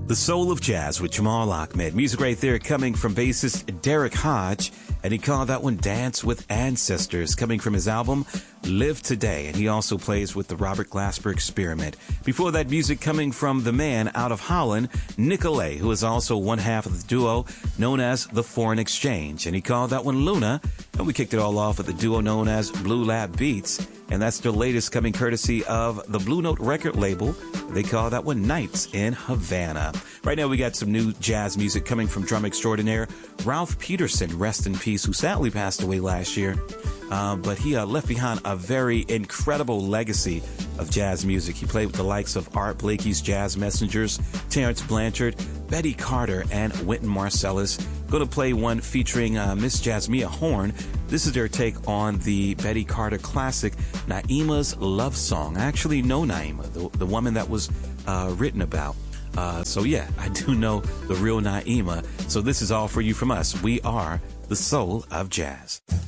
The Soul of Jazz with Jamal Ahmed. Music right there coming from bassist Derek Hodge, and he called that one Dance with Ancestors, coming from his album Live Today, and he also plays with the Robert Glasper Experiment. Before that, music coming from the man out of Holland, Nicolay, who is also one half of the duo known as The Foreign Exchange, and he called that one Luna, and we kicked it all off with the duo known as Blue Lab Beats, and that's their latest, coming courtesy of the Blue Note record label. They call that one Nights in Havana. Right now we got some new jazz music coming from drum extraordinaire Ralph Peterson, rest in peace, who sadly passed away last year. But he left behind a very incredible legacy of jazz music. He played with the likes of Art Blakey's Jazz Messengers, Terrence Blanchard, Betty Carter, and Wynton Marsalis. Going to play one featuring Miss Jasmia Horn. This is their take on the Betty Carter classic, Naima's Love Song. I actually know Naima, the woman that was written about. So yeah, I do know the real Naima. So this is all for you from us. We are the Soul of Jazz.